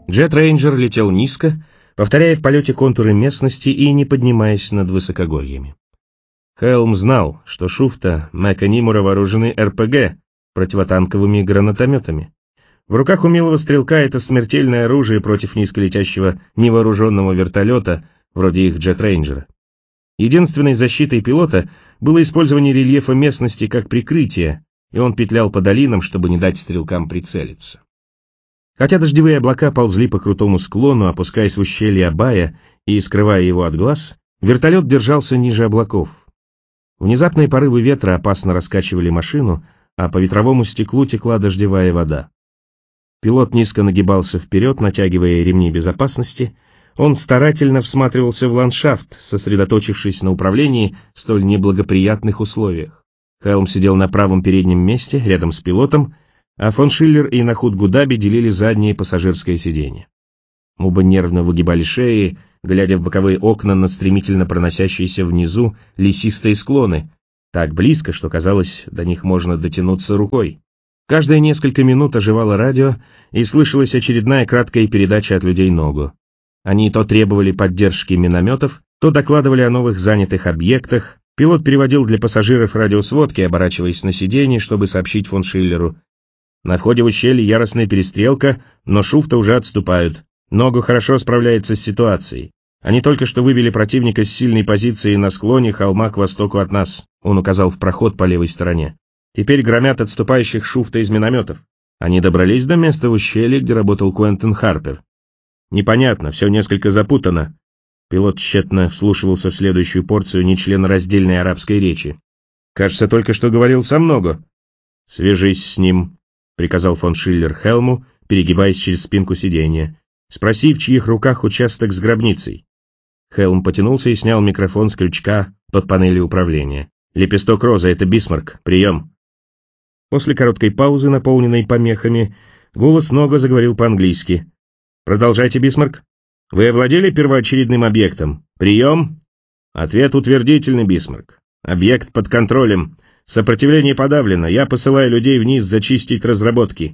Джет Рейнджер летел низко, повторяя в полете контуры местности и не поднимаясь над высокогорьями. Хелм знал, что Шуфта, Мэк и Нимура вооружены РПГ, противотанковыми гранатометами. В руках умелого стрелка это смертельное оружие против низколетящего невооруженного вертолета, вроде их Джет Рейнджера. Единственной защитой пилота было использование рельефа местности как прикрытие, и он петлял по долинам, чтобы не дать стрелкам прицелиться. Хотя дождевые облака ползли по крутому склону, опускаясь в ущелье Абая и скрывая его от глаз, вертолет держался ниже облаков. Внезапные порывы ветра опасно раскачивали машину, а по ветровому стеклу текла дождевая вода. Пилот низко нагибался вперед, натягивая ремни безопасности. Он старательно всматривался в ландшафт, сосредоточившись на управлении в столь неблагоприятных условиях. Хелм сидел на правом переднем месте, рядом с пилотом, а фон Шиллер и Нахут Гудаби делили заднее пассажирское сиденье. Оба нервно выгибали шеи, глядя в боковые окна на стремительно проносящиеся внизу лесистые склоны, так близко, что казалось, до них можно дотянуться рукой. Каждые несколько минут оживало радио, и слышалась очередная краткая передача от людей Ногу. Они то требовали поддержки минометов, то докладывали о новых занятых объектах. Пилот переводил для пассажиров радиосводки, оборачиваясь на сиденье, чтобы сообщить фон Шиллеру. На входе в ущелье яростная перестрелка, но Шуфта уже отступают. Ногу хорошо справляется с ситуацией. Они только что выбили противника с сильной позиции на склоне холма к востоку от нас. Он указал в проход по левой стороне. Теперь громят отступающих Шуфта из минометов. Они добрались до места в ущелье, где работал Куэнтин Харпер. Непонятно, все несколько запутано. Пилот тщетно вслушивался в следующую порцию нечленораздельной арабской речи. Кажется, только что говорил со Много. «Свяжись с ним», — приказал фон Шиллер Хелму, перегибаясь через спинку сиденья. «Спроси, в чьих руках участок с гробницей». Хелм потянулся и снял микрофон с крючка под панелью управления. «Лепесток розы, это Бисмарк. Прием». После короткой паузы, наполненной помехами, голос Нога заговорил по-английски. «Продолжайте, Бисмарк. Вы овладели первоочередным объектом? Прием?» Ответ утвердительный, Бисмарк. «Объект под контролем. Сопротивление подавлено. Я посылаю людей вниз зачистить разработки».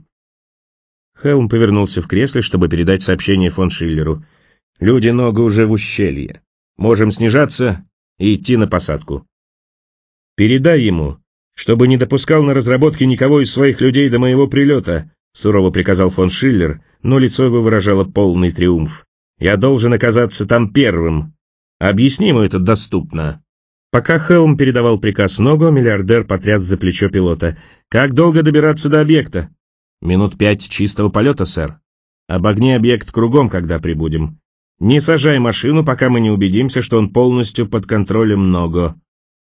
Хелм повернулся в кресле, чтобы передать сообщение фон Шиллеру. «Люди Нога уже в ущелье. Можем снижаться и идти на посадку. Передай ему, чтобы не допускал на разработки никого из своих людей до моего прилета», сурово приказал фон Шиллер, но лицо его выражало полный триумф. «Я должен оказаться там первым. Объясни ему это доступно». Пока Хелм передавал приказ Ногу, миллиардер потряс за плечо пилота. «Как долго добираться до объекта?» «Минут 5 чистого полета, сэр. Обогни объект кругом, когда прибудем. Не сажай машину, пока мы не убедимся, что он полностью под контролем Ного».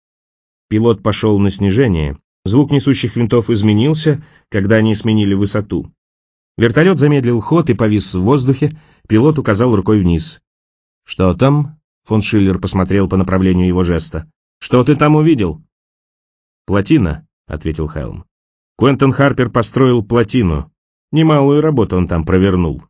Пилот пошел на снижение. Звук несущих винтов изменился, когда они сменили высоту. Вертолет замедлил ход и повис в воздухе, пилот указал рукой вниз. «Что там?» — фон Шиллер посмотрел по направлению его жеста. «Что ты там увидел?» «Плотина», — ответил Хелм. «Куэнтин Харпер построил плотину. Немалую работу он там провернул».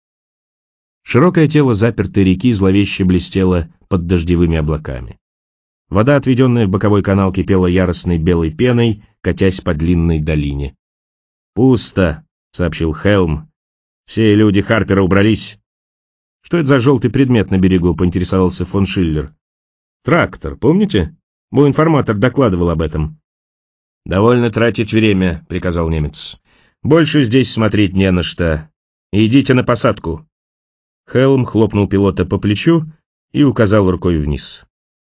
Широкое тело запертой реки зловеще блестело под дождевыми облаками. Вода, отведенная в боковой канал, кипела яростной белой пеной, катясь по длинной долине. «Пусто», — сообщил Хелм. «Все люди Харпера убрались». «Что это за желтый предмет на берегу?» — поинтересовался фон Шиллер. «Трактор, помните? Мой информатор докладывал об этом». «Довольно тратить время», — приказал немец. «Больше здесь смотреть не на что. Идите на посадку». Хелм хлопнул пилота по плечу и указал рукой вниз.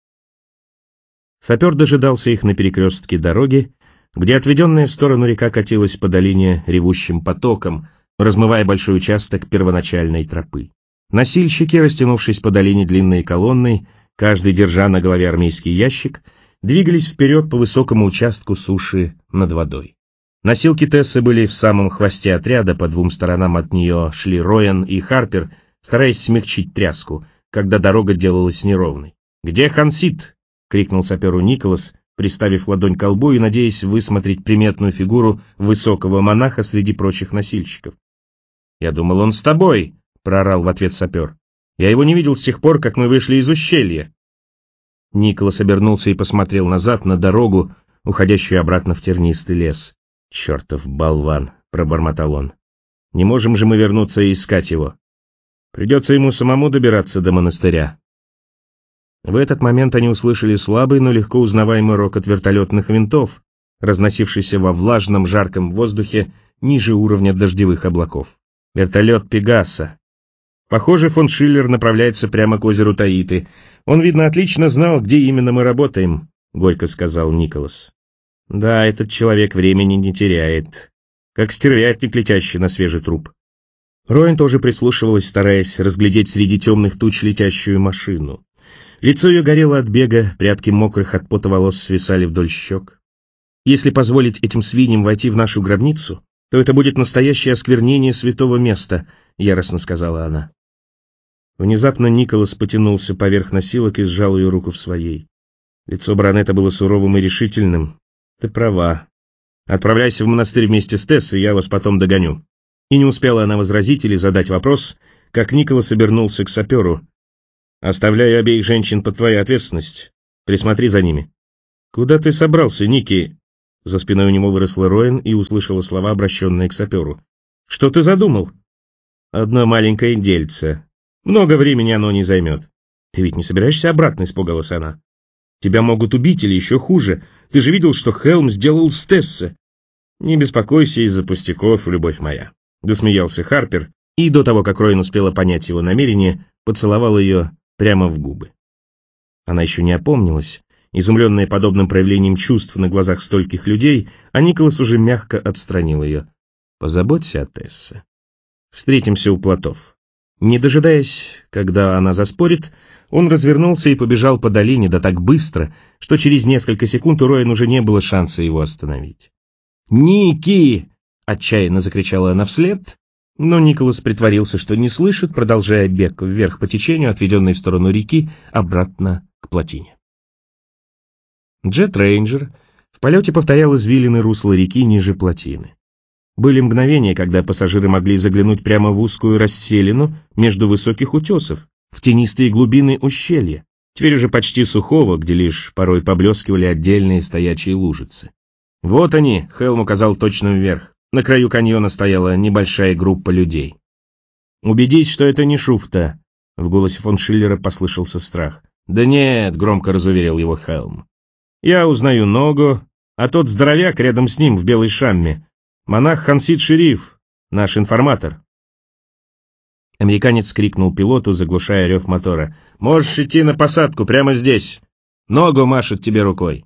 Сапер дожидался их на перекрестке дороги, где отведенная в сторону река катилась по долине ревущим потоком, размывая большой участок первоначальной тропы. Носильщики, растянувшись по долине длинной колонной, каждый держа на голове армейский ящик, двигались вперед по высокому участку суши над водой. Носилки Тессы были в самом хвосте отряда, по двум сторонам от нее шли Роян и Харпер, стараясь смягчить тряску, когда дорога делалась неровной. «Где Хансит?» — крикнул саперу Николас, приставив ладонь к колбу и надеясь высмотреть приметную фигуру высокого монаха среди прочих носильщиков. «Я думал, он с тобой!» — проорал в ответ сапер. «Я его не видел с тех пор, как мы вышли из ущелья». Николас обернулся и посмотрел назад на дорогу, уходящую обратно в тернистый лес. «Чертов болван!» — пробормотал он. «Не можем же мы вернуться и искать его. Придется ему самому добираться до монастыря. В этот момент они услышали слабый, но легко узнаваемый рокот вертолетных винтов, разносившийся во влажном жарком воздухе ниже уровня дождевых облаков. Вертолет Пегаса. Похоже, фон Шиллер направляется прямо к озеру Таиты. Он, видно, отлично знал, где именно мы работаем, — горько сказал Николас. Да, этот человек времени не теряет, как стервятник, летящий на свежий труп. Роэн тоже прислушивалась, стараясь разглядеть среди темных туч летящую машину. Лицо ее горело от бега, прядки мокрых от пота волос свисали вдоль щек. Если позволить этим свиньям войти в нашу гробницу, то это будет настоящее осквернение святого места, — яростно сказала она. Внезапно Николас потянулся поверх носилок и сжал ее руку в своей. Лицо баронета было суровым и решительным. «Ты права. Отправляйся в монастырь вместе с Тессой, я вас потом догоню». И не успела она возразить или задать вопрос, как Николас обернулся к саперу. «Оставляю обеих женщин под твою ответственность. Присмотри за ними». «Куда ты собрался, Ники?» За спиной у него выросла Роэн и услышала слова, обращенные к саперу. «Что ты задумал?» «Одно маленькое дельце. Много времени оно не займет». «Ты ведь не собираешься обратно?» — испугалась она. «Тебя могут убить или еще хуже. Ты же видел, что Хелм сделал с Тессе». «Не беспокойся из-за пустяков, любовь моя», — досмеялся Харпер, и до того, как Роэн успела понять его намерение, поцеловал ее прямо в губы. Она еще не опомнилась, изумленная подобным проявлением чувств на глазах стольких людей, а Николас уже мягко отстранил ее. «Позаботься о Тессе. Встретимся у плотов». Не дожидаясь, когда она заспорит, он развернулся и побежал по долине, да так быстро, что через несколько секунд у Роэн уже не было шанса его остановить. «Ники!» — отчаянно закричала она вслед, но Николас притворился, что не слышит, продолжая бег вверх по течению, отведенной в сторону реки, обратно к плотине. Джет Рейнджер в полете повторял извилины русла реки ниже плотины. Были мгновения, когда пассажиры могли заглянуть прямо в узкую расселину между высоких утесов, в тенистые глубины ущелья, теперь уже почти сухого, где лишь порой поблескивали отдельные стоячие лужицы. «Вот они», — Хелм указал точно вверх. На краю каньона стояла небольшая группа людей. «Убедись, что это не Шуфта», — в голосе фон Шиллера послышался страх. «Да нет», — громко разуверил его Хелм. «Я узнаю Ногу, а тот здоровяк рядом с ним в белой шамме. Монах Хансид Шериф, наш информатор». Американец крикнул пилоту, заглушая рев мотора. «Можешь идти на посадку прямо здесь. Ногу машет тебе рукой».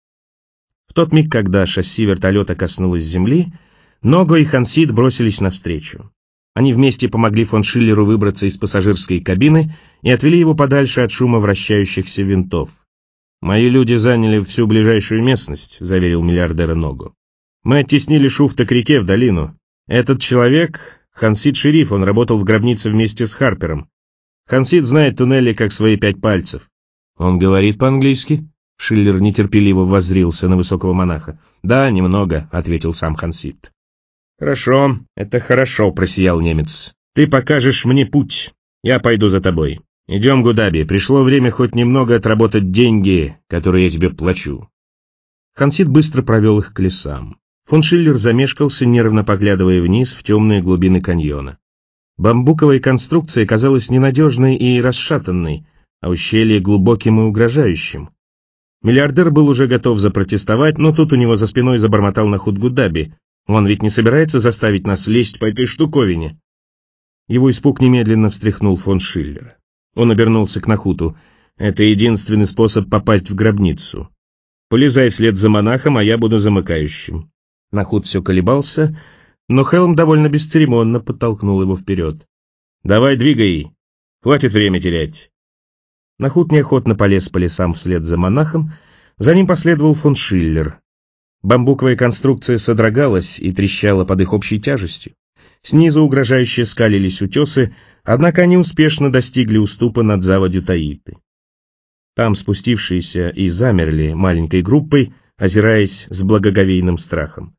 В тот миг, когда шасси вертолета коснулось земли, Ного и Хансид бросились навстречу. Они вместе помогли фон Шиллеру выбраться из пассажирской кабины и отвели его подальше от шума вращающихся винтов. «Мои люди заняли всю ближайшую местность», — заверил миллиардера Ного. «Мы оттеснили Шуфта к реке в долину. Этот человек — Хансид Шериф, он работал в гробнице вместе с Харпером. Хансид знает туннели как свои 5 пальцев». «Он говорит по-английски?» Шиллер нетерпеливо воззрился на высокого монаха. «Да, немного», — ответил сам Хансид. «Хорошо, это хорошо», — просиял немец. «Ты покажешь мне путь. Я пойду за тобой. Идем, Гудаби, пришло время хоть немного отработать деньги, которые я тебе плачу». Хансид быстро провел их к лесам. Фон Шиллер замешкался, нервно поглядывая вниз в темные глубины каньона. Бамбуковая конструкция казалась ненадежной и расшатанной, а ущелье глубоким и угрожающим. Миллиардер был уже готов запротестовать, но тут у него за спиной забормотал Нахут Гудаби. Он ведь не собирается заставить нас лезть по этой штуковине. Его испуг немедленно встряхнул фон Шиллера. Он обернулся к Нахуту. «Это единственный способ попасть в гробницу. Полезай вслед за монахом, а я буду замыкающим». Нахут все колебался, но Хелм довольно бесцеремонно подтолкнул его вперед. «Давай, двигай! Хватит время терять!» Нахут неохотно полез по лесам вслед за монахом, за ним последовал фон Шиллер. Бамбуковая конструкция содрогалась и трещала под их общей тяжестью. Снизу угрожающе скалились утесы, однако они успешно достигли уступа над заводью Таиты. Там спустившиеся и замерли маленькой группой, озираясь с благоговейным страхом.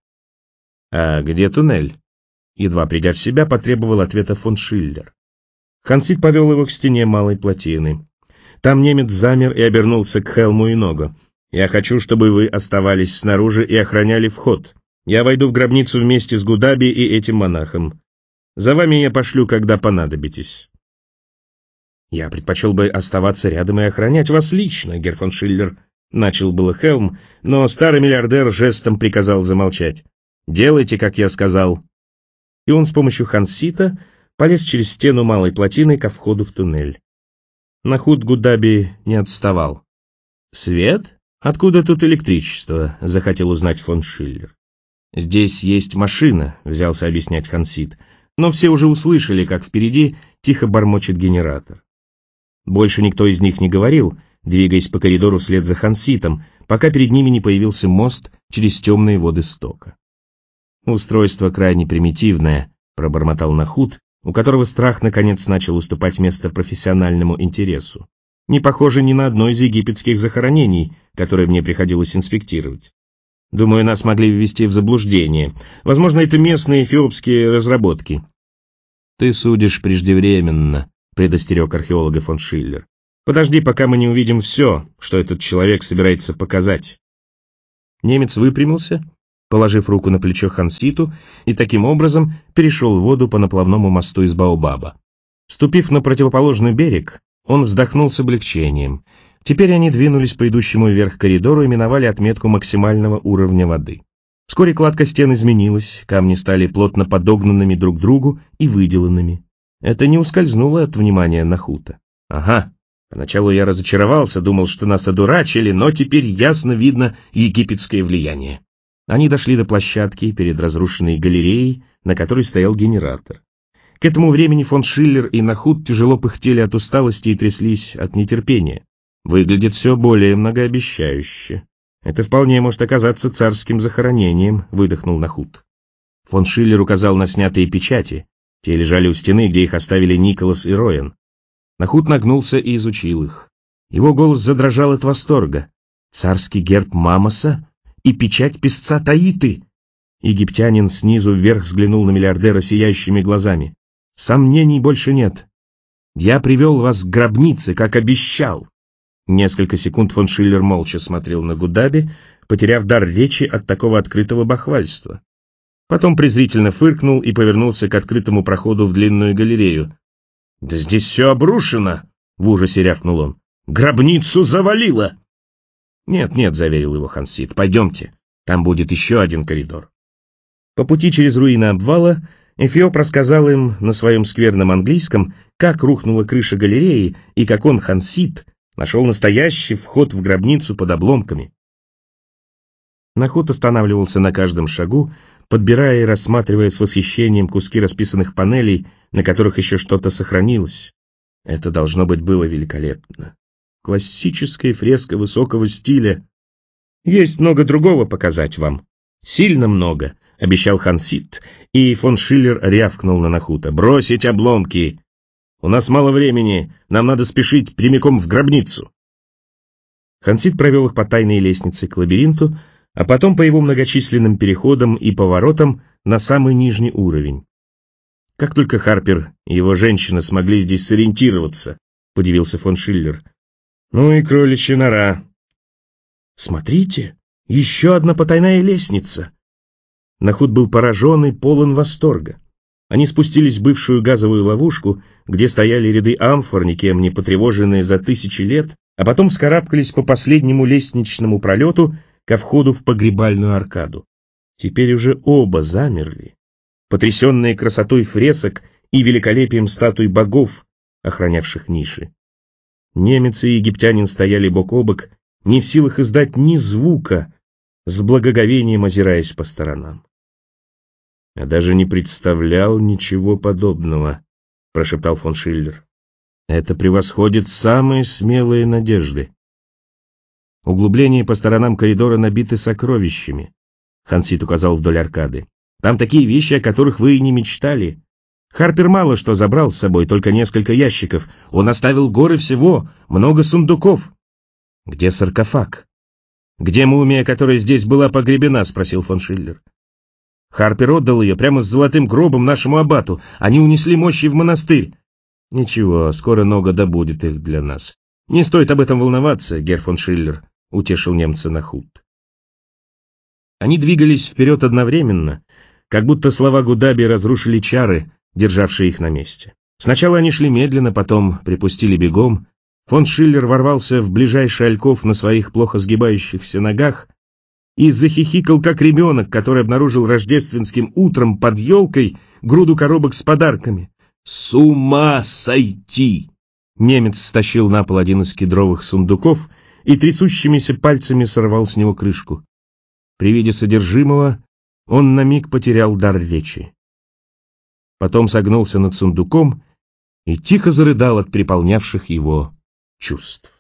«А где туннель?» Едва придя в себя, потребовал ответа фон Шиллер. Хансид повел его к стене малой плотины. Там немец замер и обернулся к Хелму и Ного. «Я хочу, чтобы вы оставались снаружи и охраняли вход. Я войду в гробницу вместе с Гудаби и этим монахом. За вами я пошлю, когда понадобитесь. «Я предпочел бы оставаться рядом и охранять вас лично, герр фон Шиллер», — начал было Хелм, но старый миллиардер жестом приказал замолчать. «Делайте, как я сказал». И он с помощью Хансита полез через стену малой плотины ко входу в туннель. Нахут Гудаби не отставал. «Свет? Откуда тут электричество?» — захотел узнать фон Шиллер. «Здесь есть машина», — взялся объяснять Хансит, но все уже услышали, как впереди тихо бормочет генератор. Больше никто из них не говорил, двигаясь по коридору вслед за Ханситом, пока перед ними не появился мост через темные воды стока. «Устройство крайне примитивное», — пробормотал Нахут, у которого страх наконец начал уступать место профессиональному интересу. «Не похоже ни на одно из египетских захоронений, которые мне приходилось инспектировать. Думаю, нас могли ввести в заблуждение. Возможно, это местные эфиопские разработки». «Ты судишь преждевременно», — предостерег археолога фон Шиллер. «Подожди, пока мы не увидим все, что этот человек собирается показать». Немец выпрямился, положив руку на плечо Ханситу, и таким образом перешел в воду по наплавному мосту из Баобаба. Ступив на противоположный берег, он вздохнул с облегчением. Теперь они двинулись по идущему вверх коридору и миновали отметку максимального уровня воды. Вскоре кладка стен изменилась, камни стали плотно подогнанными друг к другу и выделанными. Это не ускользнуло от внимания Нахута. «Ага, поначалу я разочаровался, думал, что нас одурачили, но теперь ясно видно египетское влияние». Они дошли до площадки перед разрушенной галереей, на которой стоял генератор. К этому времени фон Шиллер и Нахут тяжело пыхтели от усталости и тряслись от нетерпения. «Выглядит все более многообещающе. Это вполне может оказаться царским захоронением», — выдохнул Нахут. Фон Шиллер указал на снятые печати. Те лежали у стены, где их оставили Николас и Роен. Нахут нагнулся и изучил их. Его голос задрожал от восторга. «Царский герб Мамоса и печать песца Таиты!» Египтянин снизу вверх взглянул на миллиардера сияющими глазами. «Сомнений больше нет. Я привел вас к гробнице, как обещал». Несколько секунд фон Шиллер молча смотрел на Гудаби, потеряв дар речи от такого открытого бахвальства. Потом презрительно фыркнул и повернулся к открытому проходу в длинную галерею. «Да здесь все обрушено!» — в ужасе рявкнул он. «Гробницу завалило!» «Нет-нет», — заверил его Хансит, — «пойдемте, там будет еще один коридор». По пути через руины обвала Эфиоп рассказал им на своем скверном английском, как рухнула крыша галереи и как он, Хансит, нашел настоящий вход в гробницу под обломками. Нахут останавливался на каждом шагу, подбирая и рассматривая с восхищением куски расписанных панелей, на которых еще что-то сохранилось. Это, должно быть, было великолепно. Классическая фреска высокого стиля. «Есть много другого показать вам. Сильно много», — обещал Хансит, и фон Шиллер рявкнул на Нахута. «Бросить обломки! У нас мало времени, нам надо спешить прямиком в гробницу». Хансит провел их по тайной лестнице к лабиринту, а потом по его многочисленным переходам и поворотам на самый нижний уровень. «Как только Харпер и его женщина смогли здесь сориентироваться», — подивился фон Шиллер. «Ну и кроличья нора». «Смотрите, еще одна потайная лестница». Нахут был поражен и полон восторга. Они спустились в бывшую газовую ловушку, где стояли ряды амфор, никем не потревоженные за тысячи лет, а потом вскарабкались по последнему лестничному пролету ко входу в погребальную аркаду. Теперь уже оба замерли, потрясенные красотой фресок и великолепием статуй богов, охранявших ниши. Немец и египтянин стояли бок о бок, не в силах издать ни звука, с благоговением озираясь по сторонам. «Я даже не представлял ничего подобного», — прошептал фон Шиллер. «Это превосходит самые смелые надежды». Углубления по сторонам коридора набиты сокровищами, Хансит указал вдоль аркады. «Там такие вещи, о которых вы и не мечтали. Харпер мало что забрал с собой, только несколько ящиков. Он оставил горы всего, много сундуков». «Где саркофаг? Где мумия, которая здесь была погребена?» — спросил фон Шиллер. «Харпер отдал ее прямо с золотым гробом нашему аббату. Они унесли мощи в монастырь». «Ничего, скоро Нога добудет их для нас. Не стоит об этом волноваться, герр фон Шиллер», — утешил немца Нахут. Они двигались вперед одновременно, как будто слова Гудаби разрушили чары, державшие их на месте. Сначала они шли медленно, потом припустили бегом. Фон Шиллер ворвался в ближайший альков на своих плохо сгибающихся ногах и захихикал, как ребенок, который обнаружил рождественским утром под елкой груду коробок с подарками. «С ума сойти!» Немец стащил на пол один из кедровых сундуков и трясущимися пальцами сорвал с него крышку. При виде содержимого он на миг потерял дар речи. Потом согнулся над сундуком и тихо зарыдал от переполнявших его чувств.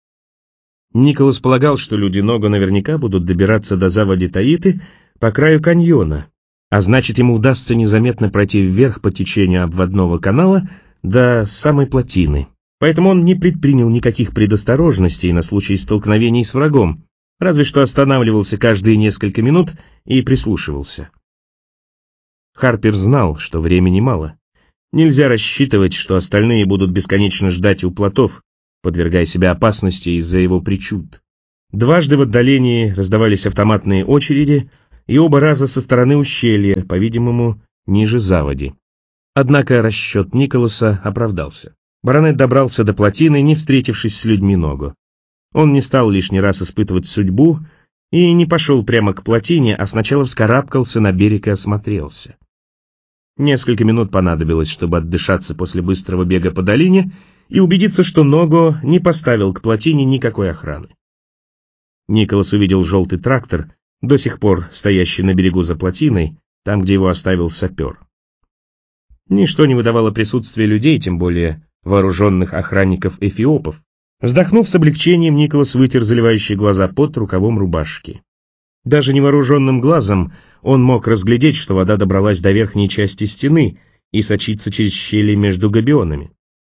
Николас полагал, что люди Ного наверняка будут добираться до заводи Таиты по краю каньона, а значит, ему удастся незаметно пройти вверх по течению обводного канала до самой плотины. Поэтому он не предпринял никаких предосторожностей на случай столкновений с врагом, разве что останавливался каждые несколько минут и прислушивался. Харпер знал, что времени мало. Нельзя рассчитывать, что остальные будут бесконечно ждать у плотов, подвергая себя опасности из-за его причуд. Дважды в отдалении раздавались автоматные очереди, и оба раза со стороны ущелья, по-видимому, ниже заводи. Однако расчет Николаса оправдался. Баронет добрался до плотины, не встретившись с людьми Ного. Он не стал лишний раз испытывать судьбу и не пошел прямо к плотине, а сначала вскарабкался на берег и осмотрелся. Несколько минут понадобилось, чтобы отдышаться после быстрого бега по долине и убедиться, что Ного не поставил к плотине никакой охраны. Николас увидел желтый трактор, до сих пор стоящий на берегу за плотиной, там, где его оставил сапер. Ничто не выдавало присутствия людей, тем более вооруженных охранников-эфиопов. Вздохнув с облегчением, Николас вытер заливающие глаза пот рукавом рубашки. Даже невооруженным глазом он мог разглядеть, что вода добралась до верхней части стены и сочится через щели между габионами.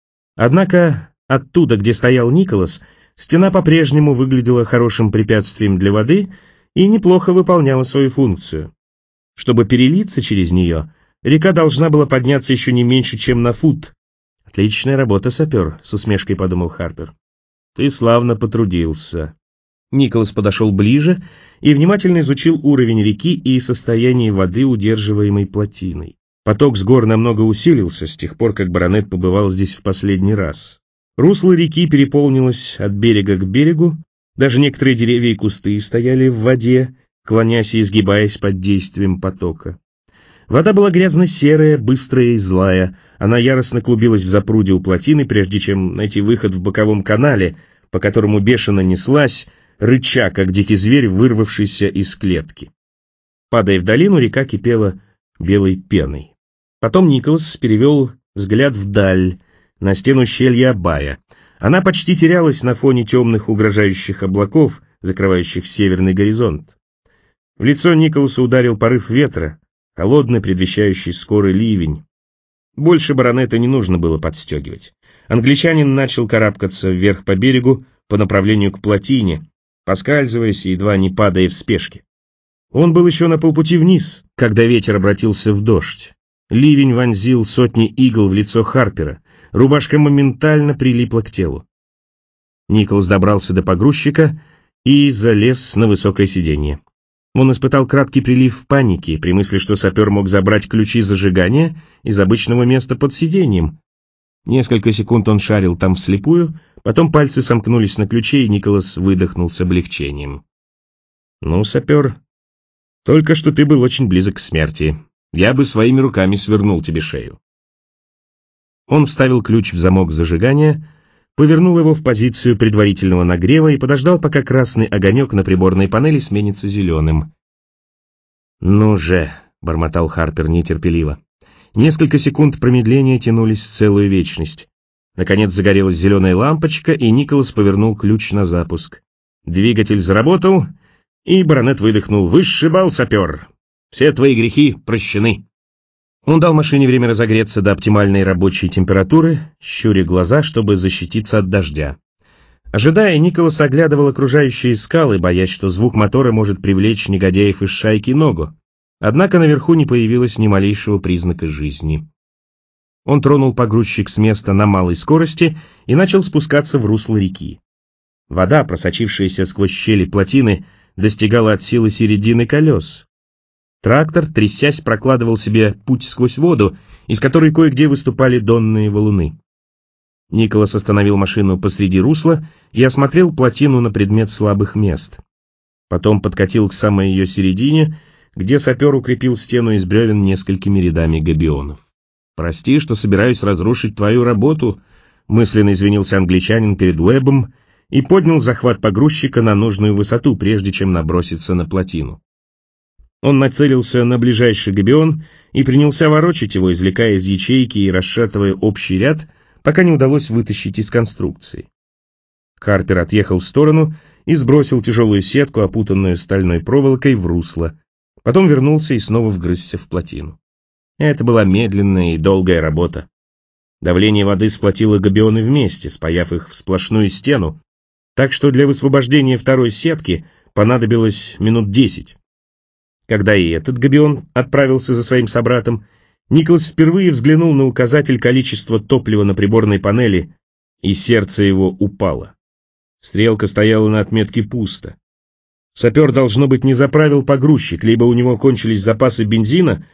Однако оттуда, где стоял Николас, стена по-прежнему выглядела хорошим препятствием для воды и неплохо выполняла свою функцию. Чтобы перелиться через нее, река должна была подняться еще не меньше, чем на фут. «Отличная работа, сапер», — с усмешкой подумал Харпер. «Ты славно потрудился». Николас подошел ближе и внимательно изучил уровень реки и состояние воды, удерживаемой плотиной. Поток с гор намного усилился с тех пор, как баронет побывал здесь в последний раз. Русло реки переполнилось от берега к берегу, даже некоторые деревья и кусты стояли в воде, клонясь и изгибаясь под действием потока. Вода была грязно-серая, быстрая и злая, она яростно клубилась в запруде у плотины, прежде чем найти выход в боковом канале, по которому бешено неслась, рыча, как дикий зверь, вырвавшийся из клетки. Падая в долину, река кипела белой пеной. Потом Николас перевел взгляд вдаль, на стену ущелья Абая. Она почти терялась на фоне темных угрожающих облаков, закрывающих северный горизонт. В лицо Николаса ударил порыв ветра, холодный, предвещающий скорый ливень. Больше баронета не нужно было подстегивать. Англичанин начал карабкаться вверх по берегу по направлению к плотине, поскальзываясь и едва не падая в спешке. Он был еще на полпути вниз, когда ветер обратился в дождь. Ливень вонзил сотни игл в лицо Харпера, рубашка моментально прилипла к телу. Николас добрался до погрузчика и залез на высокое сиденье. Он испытал краткий прилив паники при мысли, что сапер мог забрать ключи зажигания из обычного места под сиденьем. Несколько секунд он шарил там вслепую, потом пальцы сомкнулись на ключе, и Николас выдохнул с облегчением. «Ну, сапер, только что ты был очень близок к смерти. Я бы своими руками свернул тебе шею». Он вставил ключ в замок зажигания, повернул его в позицию предварительного нагрева и подождал, пока красный огонек на приборной панели сменится зеленым. «Ну же», — бормотал Харпер нетерпеливо. Несколько секунд промедления тянулись целую вечность. Наконец загорелась зеленая лампочка, и Николас повернул ключ на запуск. Двигатель заработал, и баронет выдохнул: «Высший балл, сапер! Все твои грехи прощены». Он дал машине время разогреться до оптимальной рабочей температуры, щуря глаза, чтобы защититься от дождя. Ожидая, Николас оглядывал окружающие скалы, боясь, что звук мотора может привлечь негодяев из шайки Ного. Однако наверху не появилось ни малейшего признака жизни. Он тронул погрузчик с места на малой скорости и начал спускаться в русло реки. Вода, просочившаяся сквозь щели плотины, достигала от силы середины колес. Трактор, трясясь, прокладывал себе путь сквозь воду, из которой кое-где выступали донные валуны. Николас остановил машину посреди русла и осмотрел плотину на предмет слабых мест. Потом подкатил к самой ее середине, где сапер укрепил стену из бревен несколькими рядами габионов. «Прости, что собираюсь разрушить твою работу», — мысленно извинился англичанин перед Уэббом и поднял захват погрузчика на нужную высоту, прежде чем наброситься на плотину. Он нацелился на ближайший габион и принялся ворочать его, извлекая из ячейки и расшатывая общий ряд, пока не удалось вытащить из конструкции. Харпер отъехал в сторону и сбросил тяжелую сетку, опутанную стальной проволокой, в русло. Потом вернулся и снова вгрызся в плотину. Это была медленная и долгая работа. Давление воды сплотило габионы вместе, спаяв их в сплошную стену, так что для высвобождения второй сетки понадобилось минут 10. Когда и этот габион отправился за своим собратом, Николас впервые взглянул на указатель количества топлива на приборной панели, и сердце его упало. Стрелка стояла на отметке «пусто». Сапер, должно быть, не заправил погрузчик, либо у него кончились запасы бензина,